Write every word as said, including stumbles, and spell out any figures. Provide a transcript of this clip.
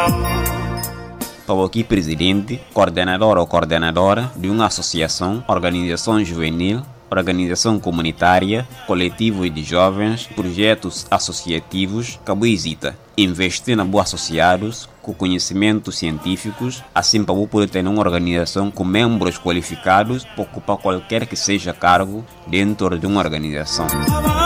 Estou aqui presidente, coordenador ou coordenadora de uma associação, organização juvenil, organização comunitária, coletivos de jovens, projetos associativos, Cabuizita. Investir na boa associados, com conhecimentos científicos, assim para poder ter uma organização com membros qualificados para ocupar qualquer que seja cargo dentro de uma organização.